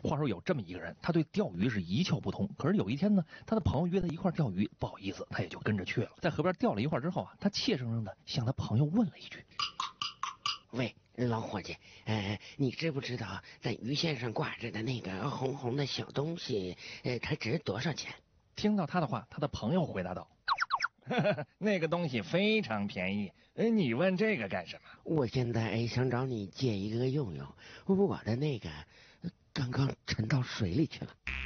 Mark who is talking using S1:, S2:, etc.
S1: 话说有这么一个人，他对钓鱼是一窍不通。可是有一天呢，他的朋友约他一块钓鱼，不好意思，他也就跟着去了。在河边钓了一会儿之后啊，他怯生生的向他朋友问了一句：“
S2: 喂，老伙计，你知不知道在鱼线上挂着的那个红红的小东西，它值多少钱？”
S1: 听到他的话，他的朋友回答道：“那个东西非常便宜，你问这个干什么？
S2: 我现在想找你借一个用用，我的那个刚刚沉到水里去了。”